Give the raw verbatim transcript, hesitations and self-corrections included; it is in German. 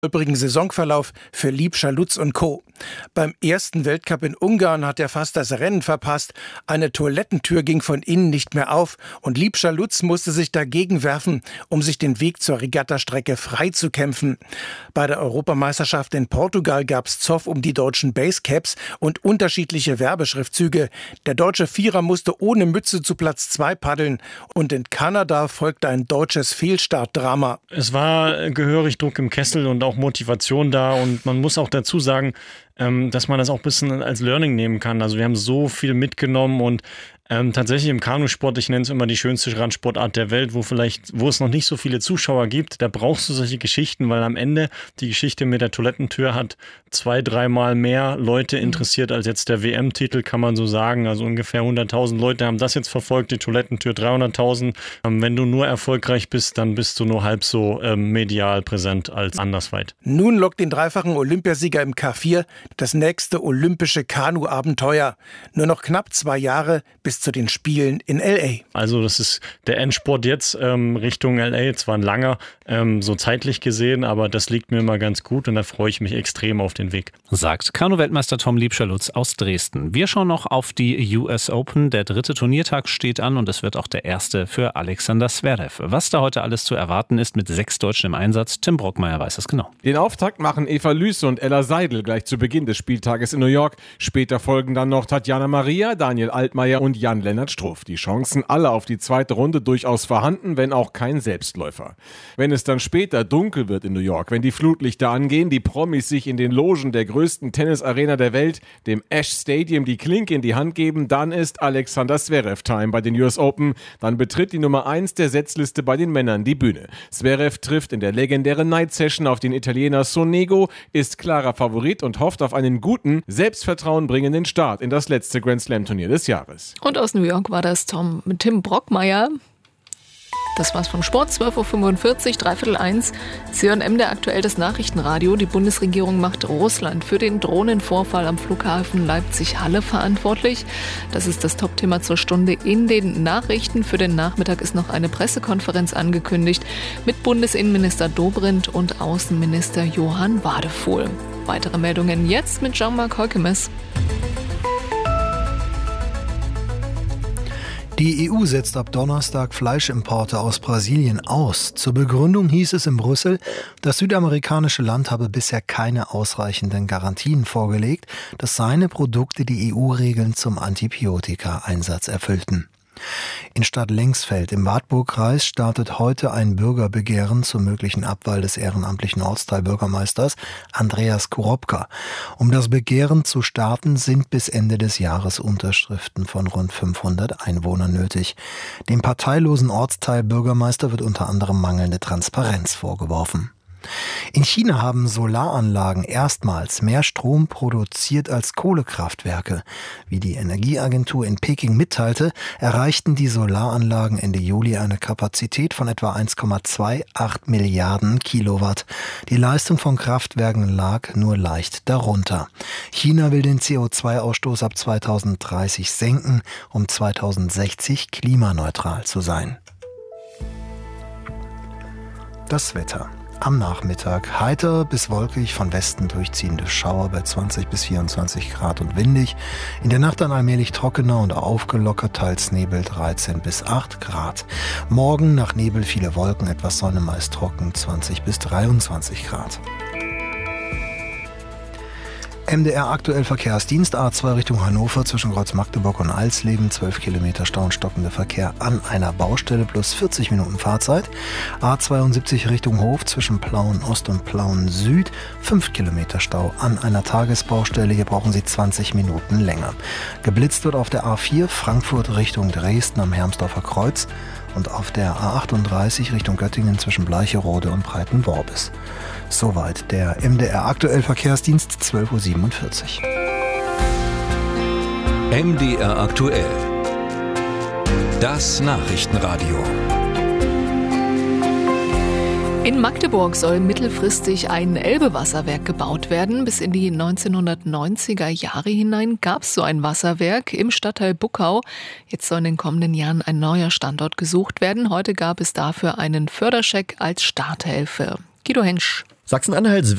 Übrigen Saisonverlauf für Liebscher Lutz und Co. Beim ersten Weltcup in Ungarn hat er fast das Rennen verpasst. Eine Toilettentür ging von innen nicht mehr auf und Liebscher Lutz musste sich dagegen werfen, um sich den Weg zur Regattastrecke frei zu kämpfen. Bei der Europameisterschaft in Portugal gab's Zoff um die deutschen Basecaps und unterschiedliche Werbeschriftzüge. Der deutsche Vierer musste ohne Mütze zu Platz zwei paddeln und in Kanada folgte ein deutsches Fehlstartdrama. Es war gehörig Druck im Kessel und auch Motivation da und man muss auch dazu sagen, dass man das auch ein bisschen als Learning nehmen kann. Also wir haben so viel mitgenommen und ähm, tatsächlich im Kanusport, ich nenne es immer die schönste Randsportart der Welt, wo vielleicht, wo es noch nicht so viele Zuschauer gibt, da brauchst du solche Geschichten, weil am Ende die Geschichte mit der Toilettentür hat zwei, dreimal mehr Leute interessiert als jetzt der W M-Titel, kann man so sagen. Also ungefähr hunderttausend Leute haben das jetzt verfolgt, die Toilettentür dreihunderttausend. Ähm, wenn du nur erfolgreich bist, dann bist du nur halb so ähm, medial präsent als andersweit. Nun lockt den dreifachen Olympiasieger im K vier das nächste olympische Kanu-Abenteuer. Nur noch knapp zwei Jahre bis zu den Spielen in L A. Also das ist der Endsport jetzt ähm, Richtung L A. Zwar ein langer, ähm, so zeitlich gesehen, aber das liegt mir immer ganz gut und da freue ich mich extrem auf den Weg. Sagt Kanu-Weltmeister Tom Liebscher-Lutz aus Dresden. Wir schauen noch auf die U S Open. Der dritte Turniertag steht an und es wird auch der erste für Alexander Zverev. Was da heute alles zu erwarten ist mit sechs Deutschen im Einsatz, Tim Brockmeier weiß es genau. Den Auftakt machen Eva Lüsse und Ella Seidel gleich zu Beginn des Spieltages in New York. Später folgen dann noch Tatjana Maria, Daniel Altmaier und Jan-Lennart Struff. Die Chancen alle auf die zweite Runde durchaus vorhanden, wenn auch kein Selbstläufer. Wenn es dann später dunkel wird in New York, wenn die Flutlichter angehen, die Promis sich in den Logen der größten Tennisarena der Welt, dem Ash Stadium, die Klinke in die Hand geben, dann ist Alexander Zverev Time bei den U S Open. Dann betritt die Nummer eins der Setzliste bei den Männern die Bühne. Zverev trifft in der legendären Night Session auf den Italiener Sonego, ist klarer Favorit und hofft auf einen guten, Selbstvertrauen bringenden Start in das letzte Grand Slam Turnier des Jahres. Und aus New York war das Tom mit Tim Brockmeier. Das war's vom Sport, zwölf Uhr fünfundvierzig, dreiviertel eins. Sie hören M D R aktuell das Nachrichtenradio. Die Bundesregierung macht Russland für den Drohnenvorfall am Flughafen Leipzig-Halle verantwortlich. Das ist das Topthema zur Stunde in den Nachrichten. Für den Nachmittag ist noch eine Pressekonferenz angekündigt mit Bundesinnenminister Dobrindt und Außenminister Johann Wadefuhl. Weitere Meldungen jetzt mit Jean-Marc Heukemes. Die E U setzt ab Donnerstag Fleischimporte aus Brasilien aus. Zur Begründung hieß es in Brüssel, das südamerikanische Land habe bisher keine ausreichenden Garantien vorgelegt, dass seine Produkte die E U-Regeln zum Antibiotika-Einsatz erfüllten. In Stadt Lengsfeld im Wartburgkreis startet heute ein Bürgerbegehren zur möglichen Abwahl des ehrenamtlichen Ortsteilbürgermeisters Andreas Kurobka. Um das Begehren zu starten, sind bis Ende des Jahres Unterschriften von rund fünfhundert Einwohnern nötig. Dem parteilosen Ortsteilbürgermeister wird unter anderem mangelnde Transparenz vorgeworfen. In China haben Solaranlagen erstmals mehr Strom produziert als Kohlekraftwerke. Wie die Energieagentur in Peking mitteilte, erreichten die Solaranlagen Ende Juli eine Kapazität von etwa eins Komma achtundzwanzig Milliarden Kilowatt. Die Leistung von Kraftwerken lag nur leicht darunter. China will den C O zwei Ausstoß ab zweitausenddreißig senken, um zweitausendsechzig klimaneutral zu sein. Das Wetter. Am Nachmittag heiter bis wolkig, von Westen durchziehende Schauer bei zwanzig bis vierundzwanzig Grad und windig. In der Nacht dann allmählich trockener und aufgelockert, teils Nebel dreizehn bis acht Grad. Morgen nach Nebel viele Wolken, etwas Sonne, meist trocken, zwanzig bis dreiundzwanzig Grad. M D R aktuell Verkehrsdienst A zwei Richtung Hannover zwischen Kreuz Magdeburg und Alsleben, zwölf Kilometer Stau und stockender Verkehr an einer Baustelle plus vierzig Minuten Fahrzeit. A zweiundsiebzig Richtung Hof zwischen Plauen Ost und Plauen Süd, fünf Kilometer Stau an einer Tagesbaustelle, hier brauchen Sie zwanzig Minuten länger. Geblitzt wird auf der A vier Frankfurt Richtung Dresden am Hermsdorfer Kreuz und auf der A achtunddreißig Richtung Göttingen zwischen Bleicherode und Breitenworbis. Soweit der M D R aktuell Verkehrsdienst, zwölf Uhr siebenundvierzig. M D R aktuell. Das Nachrichtenradio. In Magdeburg soll mittelfristig ein Elbe-Wasserwerk gebaut werden. Bis in die neunzehnhundertneunziger Jahre hinein gab es so ein Wasserwerk im Stadtteil Buckau. Jetzt soll in den kommenden Jahren ein neuer Standort gesucht werden. Heute gab es dafür einen Förderscheck als Starthilfe. Guido Hensch. Sachsen-Anhalts